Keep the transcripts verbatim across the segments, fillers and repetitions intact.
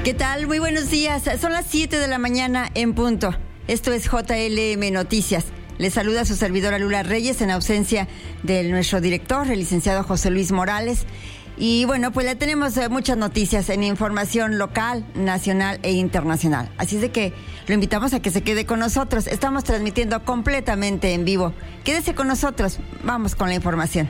¿Qué tal? Muy buenos días. Son las siete de la mañana en punto. Esto es J L M Noticias. Les saluda su servidora Lula Reyes en ausencia de nuestro director, el licenciado José Luis Morales. Y bueno, pues le tenemos muchas noticias en información local, nacional e internacional. Así es de que lo invitamos a que se quede con nosotros. Estamos transmitiendo completamente en vivo. Quédese con nosotros. Vamos con la información.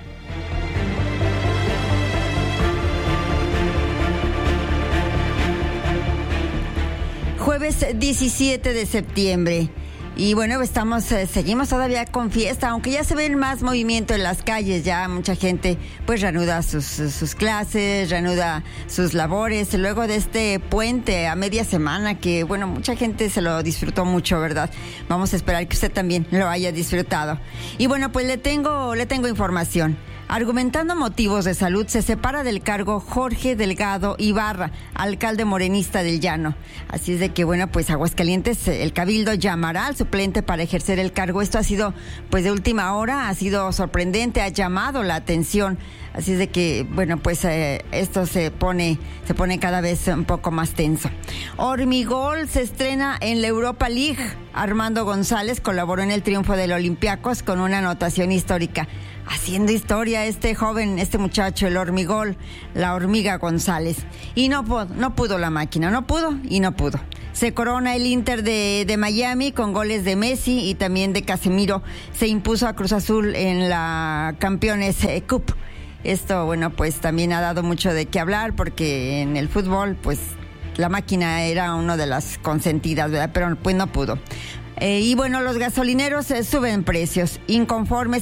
Jueves diecisiete de septiembre. Y bueno, estamos, eh, seguimos todavía con fiesta, aunque ya se ven más movimiento en las calles, ya mucha gente pues reanuda sus, sus clases, reanuda sus labores, luego de este puente a media semana que bueno, mucha gente se lo disfrutó mucho, ¿verdad? Vamos a esperar que usted también lo haya disfrutado. Y bueno, pues le tengo, le tengo información. Argumentando motivos de salud, se separa del cargo Jorge Delgado Ibarra, alcalde morenista del Llano. Así es de que, bueno, pues Aguascalientes, el Cabildo llamará al suplente para ejercer el cargo. Esto ha sido, pues, de última hora, ha sido sorprendente, ha llamado la atención. Así es de que, bueno, pues eh, esto se pone, se pone cada vez un poco más tenso. Hormigol se estrena en la Europa League. Armando González colaboró en el triunfo del Olympiacos con una anotación histórica. Haciendo historia este joven, este muchacho, el Hormigol, la hormiga González. Y no pudo, no pudo la máquina, no pudo y no pudo. Se corona el Inter de, de Miami con goles de Messi y también de Casemiro. Se impuso a Cruz Azul en la Campeones Cup. Esto, bueno, pues también ha dado mucho de qué hablar porque en el fútbol, pues la máquina era una de las consentidas, ¿verdad? Pero pues no pudo. Eh, y bueno, los gasolineros eh, suben precios. Inconformes